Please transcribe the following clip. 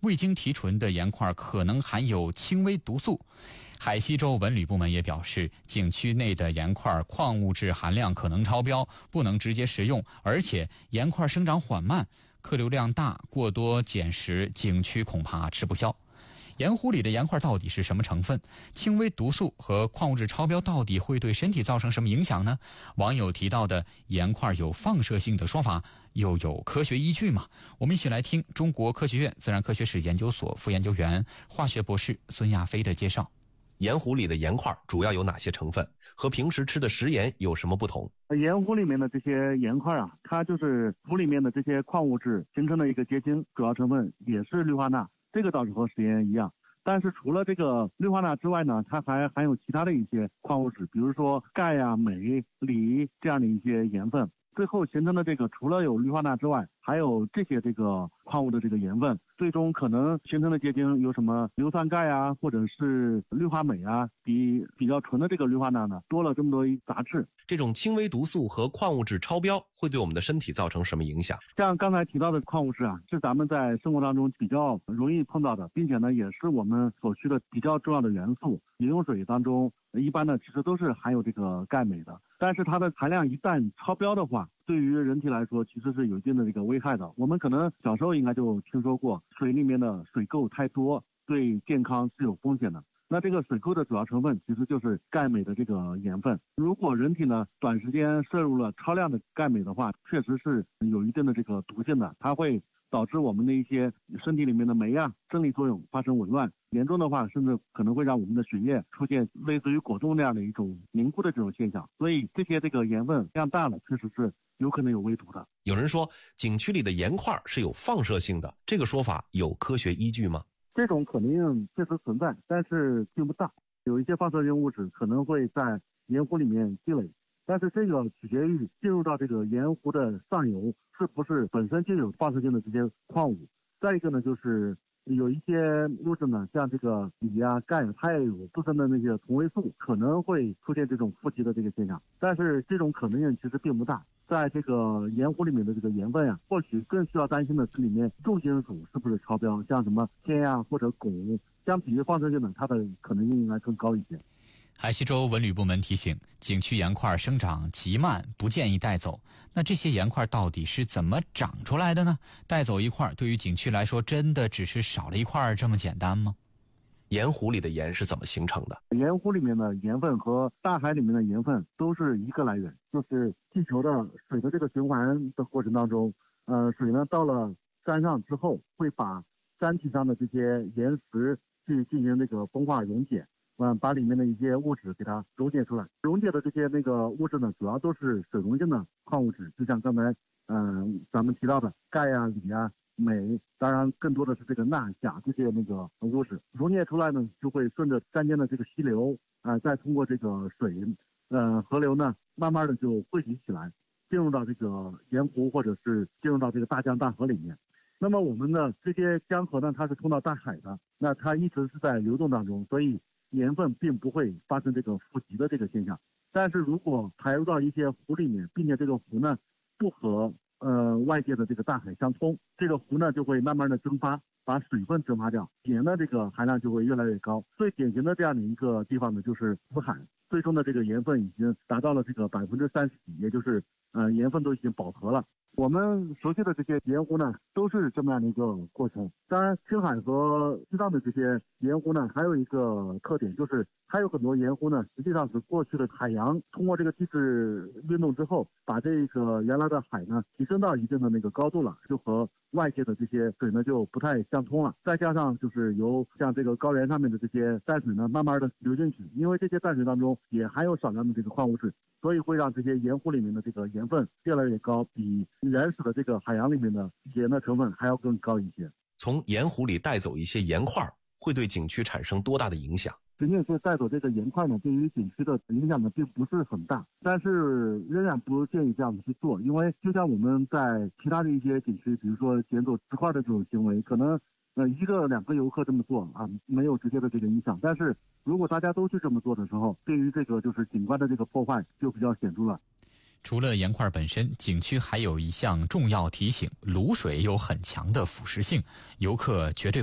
未经提纯的盐块可能含有轻微毒素。海西州文旅部门也表示，景区内的盐块矿物质含量可能超标，不能直接食用，而且盐块生长缓慢，客流量大，过多捡食，景区恐怕吃不消。盐湖里的盐块到底是什么成分？轻微毒素和矿物质超标到底会对身体造成什么影响呢？网友提到的盐块有放射性的说法，又有科学依据吗？我们一起来听中国科学院自然科学史研究所副研究员、化学博士孙亚飞的介绍。 盐湖里的盐块主要有哪些成分？和平时吃的食盐有什么不同？ 盐湖里面的这些盐块啊，它就是湖里面的这些矿物质形成的一个结晶，主要成分也是氯化钠。这个倒是和食盐一样，但是除了这个氯化钠之外呢，它还含有其他的一些矿物质，比如说钙啊、镁、锂这样的一些盐分。最后形成的这个除了有氯化钠之外，还有这些矿物的盐分，最终可能形成的结晶有什么硫酸钙啊，或者是氯化镁啊，比较纯的这个氯化钠呢多了这么多杂质。 这种轻微毒素和矿物质超标会对我们的身体造成什么影响？ 像刚才提到的矿物质啊，是咱们在生活当中比较容易碰到的，并且呢也是我们所需的比较重要的元素。饮用水当中一般呢其实都是含有这个钙镁的，但是它的含量一旦超标的话，对于人体来说其实是有一定的这个危害的。我们可能小时候应该就听说过，水里面的水垢太多对健康是有风险的。那这个水垢的主要成分其实就是钙镁的这个盐分。如果人体呢短时间摄入了超量的钙镁的话，确实是有一定的这个毒性的，它会导致我们的一些身体里面的酶啊生理作用发生紊乱，严重的话甚至可能会让我们的血液出现类似于果冻那样的一种凝固的这种现象。所以这些盐分量大了，确实是有可能有危毒的。 有人说景区里的盐块是有放射性的，这个说法有科学依据吗？ 这种可能性确实存在，但是并不大。有一些放射性物质可能会在盐湖里面积累，但是这个取决于进入到这个盐湖的上游是不是本身就有放射性的这些矿物。再一个呢，就是有一些物质呢，像这个锂啊、钙，它也有自身的那些同位素，可能会出现这种富集的这个现象，但是这种可能性其实并不大。在这个盐湖里面的这个盐分啊，或许更需要担心的是里面重金属是不是超标，像什么铅啊或者汞，相比于放射性呢，它的可能性应该更高一些。 海西州文旅部门提醒，景区盐块生长极慢，不建议带走。那这些盐块到底是怎么长出来的呢？带走一块对于景区来说，真的只是少了一块这么简单吗？ 盐湖里的盐是怎么形成的？ 盐湖里面的盐分和大海里面的盐分都是一个来源，就是地球的水的这个循环的过程当中，水呢到了山上之后，会把山体上的这些岩石去进行这个风化溶解，把里面的一些物质给它溶解出来。溶解的这些物质呢，主要都是水溶性的矿物质，就像刚才咱们提到的钙啊、锂啊、镁，当然更多的是这个钠、钾这些物质溶解出来呢，就会顺着山间的这个溪流再通过这个水河流呢，慢慢的就汇集起来，进入到这个盐湖或者是进入到这个大江大河里面。那么我们的这些江河呢，它是通到大海的，那它一直是在流动当中，所以盐分并不会发生这个富集的这个现象。但是如果排入到一些湖里面，并且这个湖呢不和外界的这个大海相通，这个湖呢就会慢慢的蒸发，把水分蒸发掉，盐的这个含量就会越来越高。最典型的这样的一个地方呢，就是福海，最终的这个盐分已经达到了这个30%几，也就是盐分都已经饱和了。我们熟悉的这些盐湖呢，都是这么样的一个过程。当然，青海和西藏的这些盐湖呢，还有一个特点，就是还有很多盐湖呢，实际上是过去的海洋通过这个地质运动之后，把这个原来的海呢提升到一定的高度了，就和外界的这些水呢就不太相通了。再加上就是由像这个高原上面的这些淡水呢，慢慢的流进去，因为这些淡水当中也含有少量的这个矿物质，所以会让这些盐湖里面的这个盐分越来越高，比原始的这个海洋里面的盐的成分还要更高一些。 从盐湖里带走一些盐块，会对景区产生多大的影响？ 实际是带走这个盐块呢，对于景区的影响呢并不是很大，但是仍然不建议这样子去做，因为就像我们在其他的一些景区，比如说捡走石块的这种行为，可能1个2个游客这么做没有直接的这个影响，但是如果大家都去这么做的时候，对于这个就是景观的这个破坏就比较显著了。 除了盐块本身，景区还有一项重要提醒：卤水有很强的腐蚀性，游客绝对